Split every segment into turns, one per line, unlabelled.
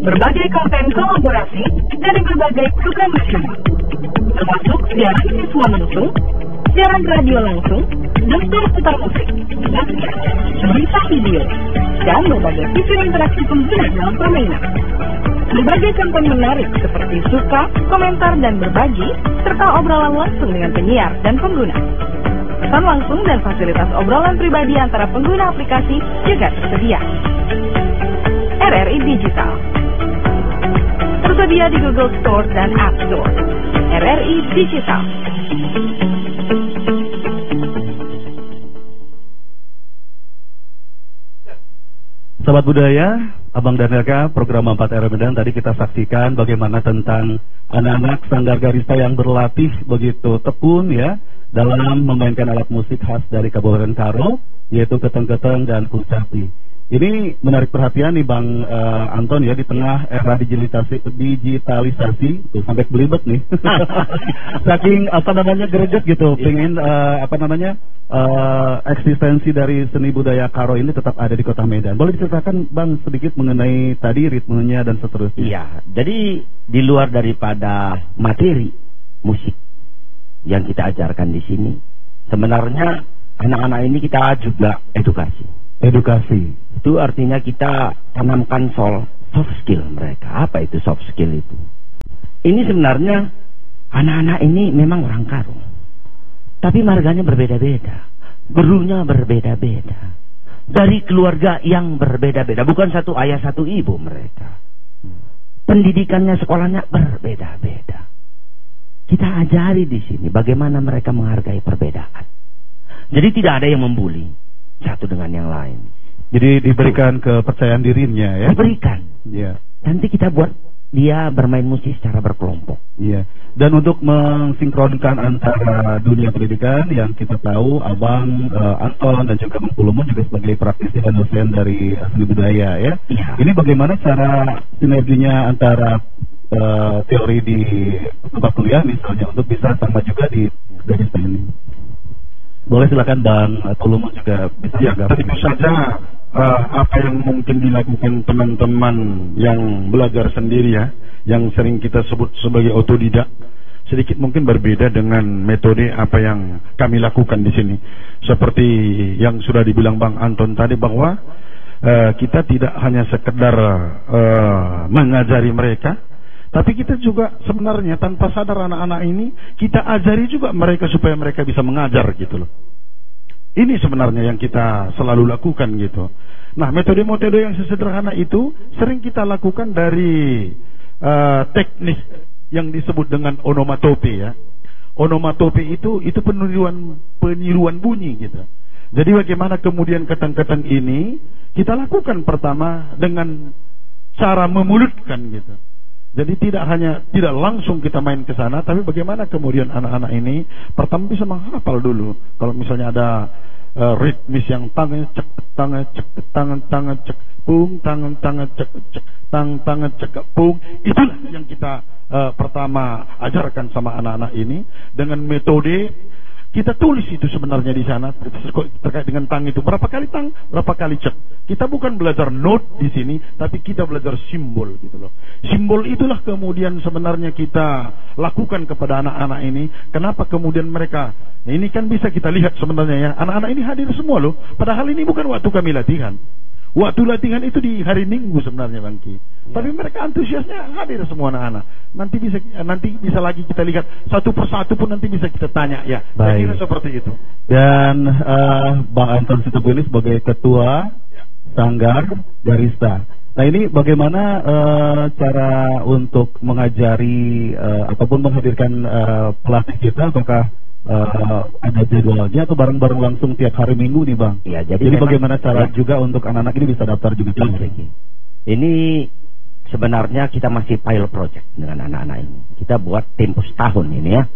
berbagai konten kolaborasi dari berbagai program nasional, termasuk siaran siswa langsung, siaran radio langsung, daftar putar musik, berita video, dan berbagai fitur interaksi pengguna dalam permainan. Berbagai konten menarik seperti suka, komentar, dan berbagi, serta obrolan langsung dengan penyiar dan pengguna. Pesan langsung dan fasilitas obrolan pribadi antara pengguna aplikasi juga tersedia. RRI Digital tersedia di Google Store dan App Store. RRI Digital.
Sahabat budaya, Abang dan Eka, program 4 RRI Medan tadi kita saksikan bagaimana tentang anak-anak Sanggar Garista yang berlatih begitu tekun ya dalam memainkan alat musik khas dari Kabupaten Karo, yaitu keteng-keteng dan kucapi. Ini menarik perhatian nih Bang Anton ya, di tengah era digitalisasi tuh, sampai belibet nih. Saking greget gitu, pengen eksistensi dari seni budaya Karo ini tetap ada di Kota Medan. Boleh diceritakan Bang sedikit mengenai tadi ritmenya dan seterusnya?
Iya, jadi di luar daripada materi musik yang kita ajarkan di sini, sebenarnya anak-anak ini kita juga edukasi. Itu artinya kita tanamkan soft skill mereka. Apa itu soft skill itu? Ini sebenarnya anak-anak ini memang orang Karo, tapi marganya berbeda-beda, gurunya berbeda-beda, dari keluarga yang berbeda-beda, bukan satu ayah satu ibu mereka. Pendidikannya, sekolahnya berbeda-beda. Kita ajari di sini bagaimana mereka menghargai perbedaan. Jadi tidak ada yang membuli satu dengan yang lain.
Jadi diberikan kepercayaan dirinya ya.
Diberikan.
Iya.
Nanti kita buat dia bermain musik secara berkelompok.
Iya. Dan untuk mensinkronkan antara dunia pendidikan yang kita tahu Abang Anton dan juga Bang Pulumun juga sebagai praktisi dan dosen dari seni budaya ya. Iya. Ini bagaimana cara sinerginya antara teori di tempat kuliah misalnya untuk bisa sama juga di Garista ini? Boleh silakan Bang Pulumun juga bisa.
Ya, tentu saja apa yang mungkin dilakukan teman-teman yang belajar sendiri ya, yang sering kita sebut sebagai otodidak, sedikit mungkin berbeda dengan metode apa yang kami lakukan di sini. Seperti yang sudah dibilang Bang Anton tadi bahwa kita tidak hanya sekedar mengajari mereka, tapi kita juga sebenarnya tanpa sadar anak-anak ini kita ajari juga mereka supaya mereka bisa mengajar gitu loh. Ini sebenarnya yang kita selalu lakukan gitu. Nah, metode-metode yang sesederhana itu sering kita lakukan dari teknik yang disebut dengan onomatope ya. Onomatope itu peniruan bunyi gitu. Jadi bagaimana kemudian keteng-keteng ini kita lakukan pertama dengan cara memulutkan gitu. Jadi tidak langsung kita main ke sana, tapi bagaimana kemudian anak-anak ini pertama bisa menghafal dulu. Kalau misalnya ada ritmis yang tangan cek pung, tangan cek tangan cek pung, itulah yang kita pertama ajarkan sama anak-anak ini dengan metode. Kita tulis itu sebenarnya di sana terkait dengan tang itu berapa kali tang, berapa kali cek. Kita bukan belajar note di sini, tapi kita belajar simbol gitu loh. Simbol itulah kemudian sebenarnya kita lakukan kepada anak-anak ini. Kenapa kemudian mereka? Nah, ini kan bisa kita lihat sebenarnya ya. Anak-anak ini hadir semua loh. Padahal ini bukan waktu kami latihan. Waktu latihan itu di hari Minggu sebenarnya Bang Ki. Ya. Tapi mereka antusiasnya hadir semua anak-anak. Nanti bisa lagi kita lihat satu persatu pun nanti bisa kita tanya ya. Saya kira seperti itu.
Dan Bang Anton Sitopo ini sebagai ketua Sanggar Garista. Nah ini bagaimana cara untuk mengajari ataupun menghadirkan pelatih kita, apakah ada jadwalnya atau bareng-bareng langsung tiap hari Minggu nih Bang?
Ya,
jadi bagaimana cara juga untuk anak-anak ini bisa daftar juga?
Ini sebenarnya kita masih pilot project dengan anak-anak ini. Kita buat tempo setahun ini ya.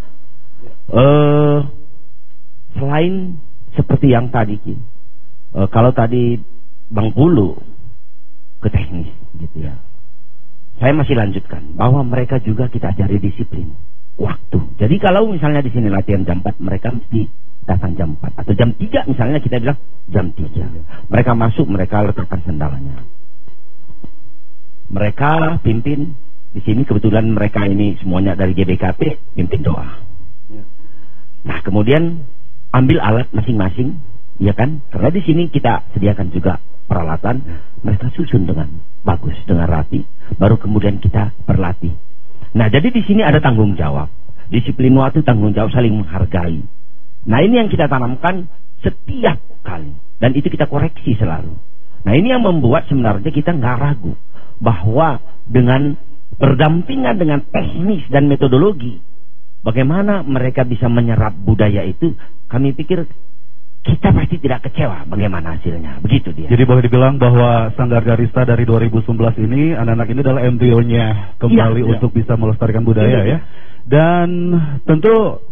Selain seperti yang tadi kalau tadi Bang Pulu ke teknis gitu ya, saya masih lanjutkan bahwa mereka juga kita ajari disiplin waktu. Jadi kalau misalnya di sini latihan jam 4, mereka mesti datang jam 4 atau jam 3 misalnya, kita bilang jam 3. Mereka masuk, mereka letakkan sendalnya. mereka pimpin di sini, kebetulan mereka ini semuanya dari GBKP, pimpin doa. Nah, kemudian ambil alat masing-masing, ya kan? Karena di sini kita sediakan juga peralatan, mereka susun dengan bagus, dengan rapi, baru kemudian kita berlatih. Nah, jadi di sini ada tanggung jawab. Disiplin waktu, tanggung jawab, saling menghargai. Nah, ini yang kita tanamkan setiap kali, dan itu kita koreksi selalu. Nah, ini yang membuat sebenarnya kita nggak ragu bahwa dengan berdampingan dengan teknis dan metodologi, bagaimana mereka bisa menyerap budaya itu, kami pikir kita pasti tidak kecewa bagaimana hasilnya. Begitu dia.
Jadi boleh dibilang bahwa Sanggar Garista dari 2011 ini, anak-anak ini adalah embrionya kembali untuk bisa melestarikan budaya ya. Dan tentu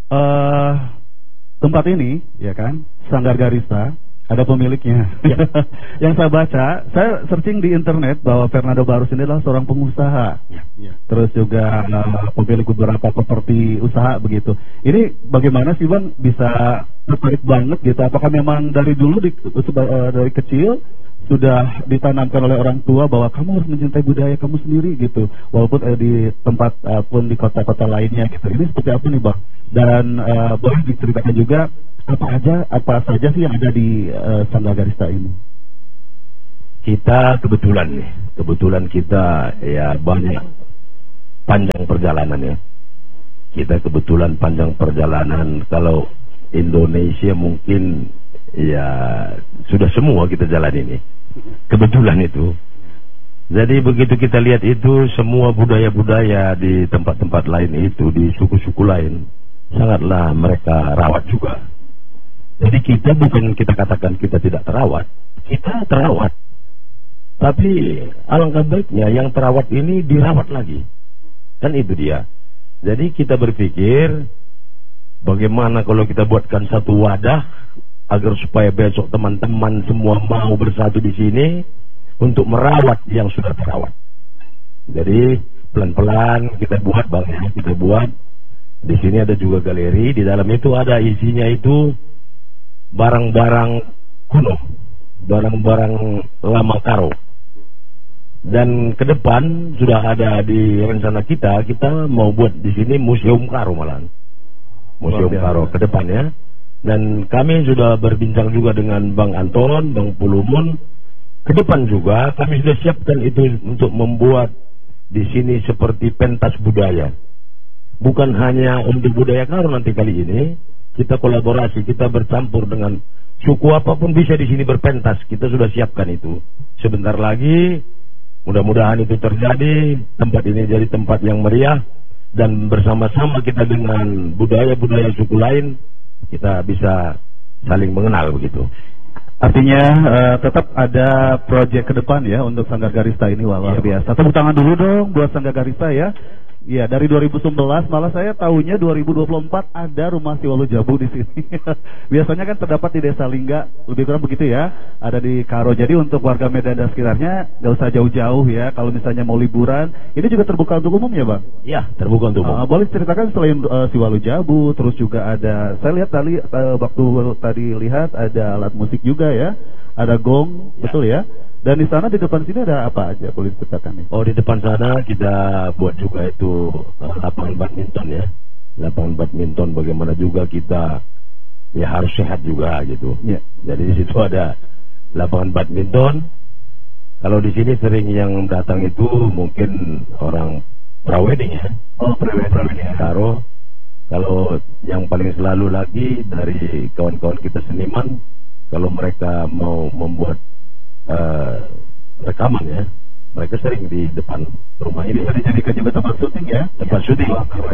tempat ini, ya kan, Sanggar Garista, ada pemiliknya. Ya. Yang saya baca, saya searching di internet bahwa Fernando Barus ini adalah seorang pengusaha. Ya. Terus juga pemilik beberapa properti usaha begitu. Ini bagaimana sih Bang bisa tertarik banget gitu? Apakah memang dari dulu dari kecil sudah ditanamkan oleh orang tua bahwa kamu harus mencintai budaya kamu sendiri gitu, walaupun di tempat pun di kota-kota lainnya gitu. Ini seperti apa nih Bang? Dan boleh diceritakan juga apa saja sih yang ada di Sanggar Garista ini?
Kita kebetulan kita ya banyak panjang perjalanan ya. Kita kebetulan panjang perjalanan. Kalau Indonesia mungkin ya sudah semua kita jalan ini. Kebetulan itu. Jadi begitu kita lihat itu semua budaya-budaya di tempat-tempat lain itu, di suku-suku lain, sangatlah mereka rawat juga. Jadi kita bukan kita katakan kita tidak terawat, kita terawat. Tapi alangkah baiknya yang terawat ini dirawat lagi. Kan itu dia. Jadi kita berpikir bagaimana kalau kita buatkan satu wadah agar supaya besok teman-teman semua mau bersatu di sini untuk merawat yang sudah terawat. Jadi pelan-pelan kita buat Bang, kita buat. Di sini ada juga galeri, di dalam itu ada isinya itu barang-barang kuno, barang-barang lama karo. Dan ke depan sudah ada di rencana kita mau buat di sini museum karo malahan. Museum karo ke depannya. Dan kami sudah berbincang juga dengan Bang Anton, Bang Pulumun. Ke depan juga kami sudah siapkan itu untuk membuat di sini seperti pentas budaya. Bukan hanya untuk budaya karo nanti kali ini. Kita kolaborasi, kita bercampur dengan suku apapun bisa di sini berpentas. Kita sudah siapkan itu. Sebentar lagi, mudah-mudahan itu terjadi. Tempat ini jadi tempat yang meriah dan bersama-sama kita dengan budaya-budaya suku lain kita bisa saling mengenal begitu.
Artinya tetap ada proyek ke depan ya untuk Sanggar Garista ini, luar biasa. Tepuk tangan dulu dong buat Sanggar Garista ya. Ya, dari 2011 malah saya tahunya 2024 ada rumah Siwalu Jabu di sini. Biasanya kan terdapat di Desa Lingga, lebih kurang begitu ya. Ada di Karo. Jadi untuk warga Medan dan sekitarnya nggak usah jauh-jauh ya. Kalau misalnya mau liburan, ini juga terbuka untuk umum ya Bang?
Iya, terbuka untuk umum.
Boleh ceritakan selain Siwalu Jabu, terus juga ada, saya lihat tadi waktu tadi lihat ada alat musik juga ya. Ada gong, betul ya? Dan di sana di depan sini ada apa aja, boleh diceritakan nih?
Oh, di depan sana kita buat juga itu lapangan badminton ya. Lapangan badminton bagaimana juga kita ya harus sehat juga gitu. Yeah. Jadi di situ ada lapangan badminton. Kalau di sini sering yang datang itu mungkin orang prawedding ya.
Oh, prawedding ya.
Karo. Kalau yang paling selalu lagi dari kawan-kawan kita seniman, kalau mereka mau membuat rekaman ya, mereka sering di depan rumah ini.
Bisa dijadikan juga tempat syuting ya?
Tempat syuting.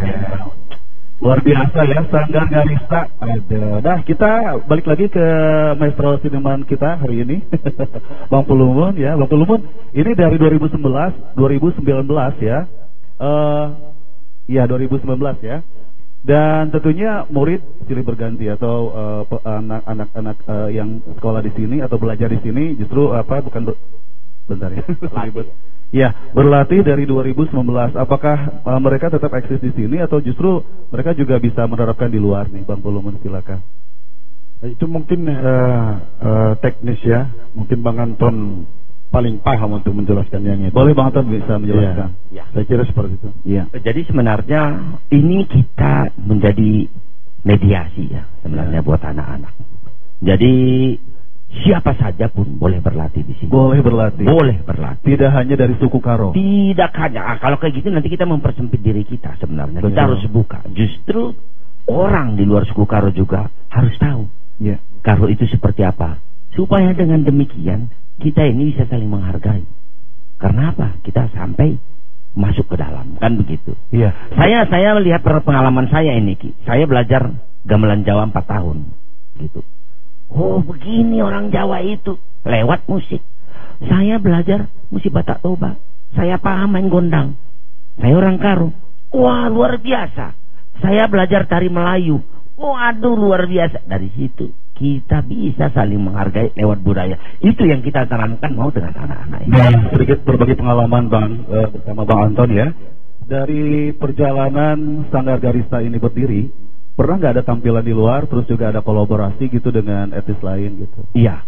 Luar biasa ya, Sanggar Garista. Nah, kita balik lagi ke maestro seniman kita hari ini, Bang Pulumun ya. Bang Pulumun, ini dari 2019 ya. Ya 2019 ya. Dan tentunya murid silih berganti atau anak-anak yang sekolah di sini atau belajar di sini justru bentar ya. Ya, berlatih dari 2019. Apakah mereka tetap eksis di sini atau justru mereka juga bisa menerapkan di luar nih, Bang Pulumun, silakan.
Itu mungkin teknis ya. Mungkin Bang Anton paling paham untuk menjelaskan yang itu.
Boleh Bang Anton bisa menjelaskan?
Ya.
Saya kira seperti itu.
Iya.
Jadi sebenarnya ini kita menjadi mediasi ya sebenarnya buat anak-anak. Jadi siapa saja pun boleh berlatih di sini.
Boleh berlatih.
Boleh berlatih.
Tidak hanya dari suku Karo.
Tidak hanya. Kalau kayak gitu nanti kita mempersempit diri kita sebenarnya.
Betul.
Kita harus buka. Justru orang di luar suku Karo juga harus tahu
Iya.
Karo itu seperti apa. Supaya dengan demikian kita ini bisa saling menghargai. Karena apa? Kita sampai masuk ke dalam, kan begitu.
Iya.
Saya melihat pengalaman saya ini, Ki. Saya belajar gamelan Jawa 4 tahun, gitu. Oh, begini orang Jawa itu lewat musik. Saya belajar musik Batak Toba. Saya paham main gondang. Saya orang Karo. Wah, luar biasa. Saya belajar tari Melayu. Oh, aduh, luar biasa. Dari situ kita bisa saling menghargai lewat budaya. Itu yang kita tanamkan mau dengan anak-anak ini.
Dan sedikit berbagi pengalaman Bang bersama Bang Anton ya. Dari perjalanan Sanggar Garista ini berdiri, pernah nggak ada tampilan di luar, terus juga ada kolaborasi gitu dengan etnis lain gitu?
Iya.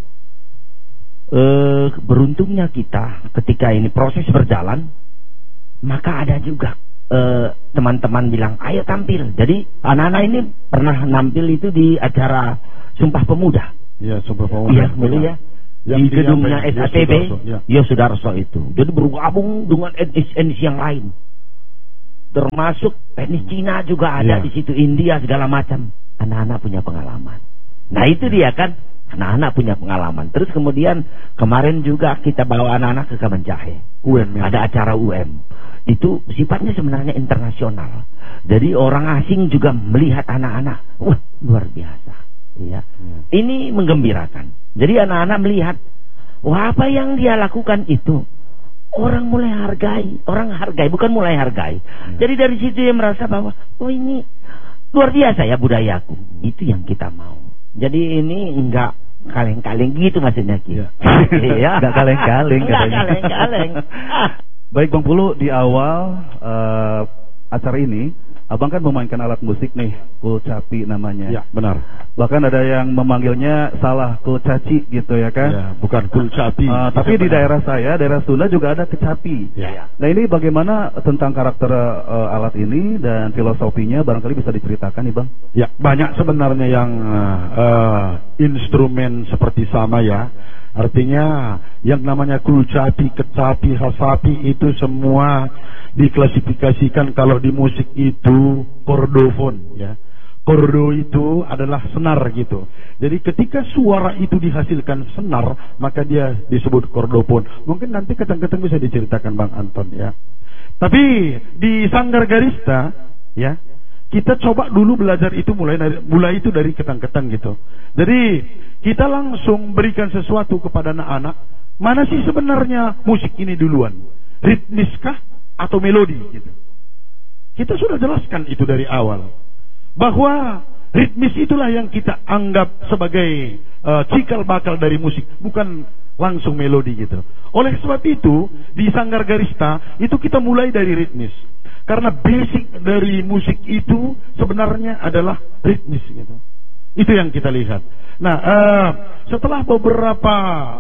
Beruntungnya kita ketika ini proses berjalan, maka ada juga teman-teman bilang, ayo tampil. Jadi anak-anak ini pernah nampil itu di acara Sumpah Pemuda.
Iya, Sumpah Pemuda.
Iya, betul ya. Di gedungnya SATB, ya Sudarso itu. Jadi bergabung dengan etnis yang lain. Termasuk etnis Cina juga ada di situ, India segala macam. Anak-anak punya pengalaman. Nah itu dia kan, anak-anak punya pengalaman. Terus kemudian kemarin juga kita bawa anak-anak ke Kemenjahe.
UM ya.
Ada acara UM. Itu sifatnya sebenarnya internasional. Jadi orang asing juga melihat anak-anak. Wah, luar biasa. Iya. Ini menggembirakan. Jadi anak-anak melihat, wah apa yang dia lakukan itu orang mulai hargai, orang hargai, bukan mulai hargai. Jadi dari situ dia merasa bahwa, oh ini luar biasa ya budayaku. Itu yang kita mau. Jadi ini enggak kaleng-kaleng gitu maksudnya kita. Iya.
Enggak kaleng-kaleng.
Enggak kaleng-kaleng.
Baik Bang Pulu, di awal acara ini Abang kan memainkan alat musik nih, kulcapi namanya.
Ya, benar.
Bahkan ada yang memanggilnya salah, kulcaci gitu ya kan?
Ya, bukan kulcapi.
Tapi di daerah saya, daerah Sunda juga ada kecapi.
Ya.
Nah ini bagaimana tentang karakter alat ini dan filosofinya barangkali bisa diceritakan nih Bang?
Ya, banyak sebenarnya yang instrumen seperti sama ya. Artinya yang namanya kulcapi, kecapi, hasapi itu semua diklasifikasikan kalau di musik itu kordofon ya. Kordo itu adalah senar gitu. Jadi ketika suara itu dihasilkan senar, maka dia disebut kordofon. Mungkin nanti keteng-keteng bisa diceritakan Bang Anton ya. Tapi di Sanggar Garista ya, kita coba dulu belajar itu mulai itu dari keteng-keteng gitu. Jadi kita langsung berikan sesuatu kepada anak-anak. Mana sih sebenarnya musik ini duluan? Ritmiskah atau melodi gitu. Kita sudah jelaskan itu dari awal. Bahwa ritmis itulah yang kita anggap sebagai cikal bakal dari musik, bukan langsung melodi gitu. Oleh sebab itu, di Sanggar Garista itu kita mulai dari ritmis. Karena basic dari musik itu sebenarnya adalah ritmis gitu. Itu yang kita lihat. Nah, setelah beberapa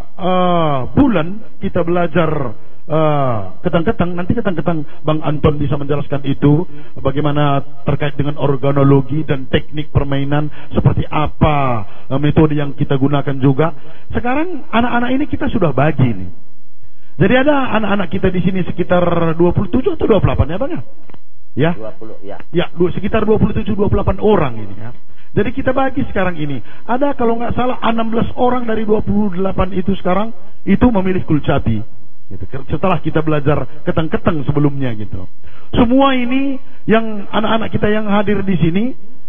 bulan kita belajar ketang-ketang, nanti ketang-ketang Bang Anton bisa menjelaskan itu, bagaimana terkait dengan organologi dan teknik permainan, seperti apa metode yang kita gunakan juga. Sekarang anak-anak ini kita sudah bagi nih. Jadi ada anak-anak kita di sini sekitar 27 atau 28 ya Bang ya? Ya. 20 ya. Ya, sekitar 27-28 orang ini ya. Jadi kita bagi sekarang ini. Ada kalau nggak salah 16 orang dari 28 itu sekarang itu memilih kulcapi. Gitu. Setelah kita belajar keteng-keteng sebelumnya gitu. Semua ini yang anak-anak kita yang hadir di sini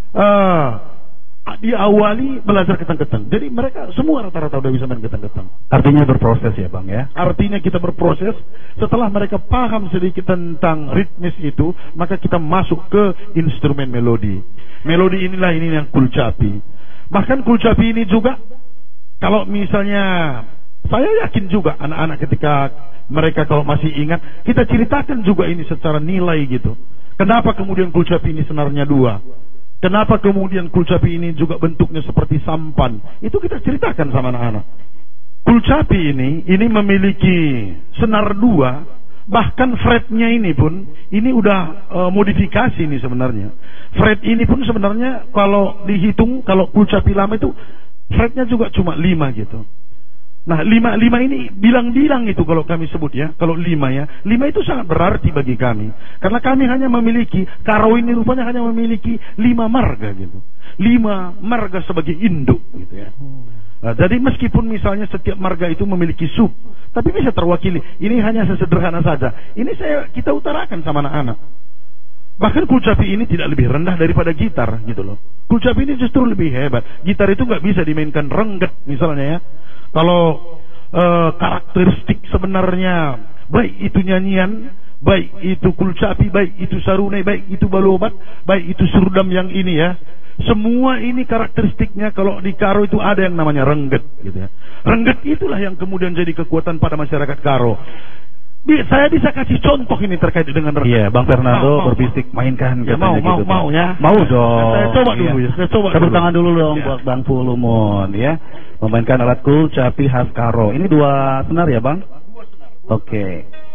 diawali belajar keteng-keteng. Jadi mereka semua rata-rata udah bisa main keteng-keteng.
Artinya berproses ya Bang ya?
Artinya kita berproses. Setelah mereka paham sedikit tentang ritmis itu, maka kita masuk ke instrumen melodi. Melodi inilah ini yang kulcapi. Bahkan kulcapi ini juga, kalau misalnya saya yakin juga anak-anak ketika mereka kalau masih ingat, kita ceritakan juga ini secara nilai gitu. Kenapa kemudian kulcapi ini senarnya 2? Kenapa kemudian kulcapi ini juga bentuknya seperti sampan? Itu kita ceritakan sama anak-anak. Kulcapi ini memiliki senar 2. Bahkan fretnya ini pun, ini udah modifikasi nih sebenarnya. Fret ini pun sebenarnya kalau dihitung, kalau kulcapi lama itu fretnya juga cuma 5 gitu. Nah 5 ini bilang-bilang itu kalau kami sebut ya, kalau 5 ya. 5 itu sangat berarti bagi kami. Karena kami hanya memiliki, karo ini rupanya hanya memiliki 5 marga gitu. 5 marga sebagai induk gitu ya. Nah, jadi meskipun misalnya setiap marga itu memiliki sub, tapi bisa terwakili. Ini hanya sesederhana saja. Ini kita utarakan sama anak-anak. Bahkan kulcapi ini tidak lebih rendah daripada gitar gitu loh. Kulcapi ini justru lebih hebat. Gitar itu nggak bisa dimainkan rengget misalnya ya. Kalau karakteristik sebenarnya, baik itu nyanyian, baik itu kulcapi, baik itu sarunai, baik itu balobat, baik itu surdam yang ini ya. Semua ini karakteristiknya kalau di Karo itu ada yang namanya rengget gitu ya. Rengget itulah yang kemudian jadi kekuatan pada masyarakat Karo. Saya bisa kasih contoh ini terkait dengan rengget.
Iya, Bang Fernando berbisik mainkan
ya,
gitu.
Mau ya.
Mau dong.
Saya coba dulu ya.
Tepuk tangan dulu dong buat Bang Fulumon ya. Memainkan alat kulcapi khas Karo. Ini 2 senar ya, Bang? 2 senar. Oke.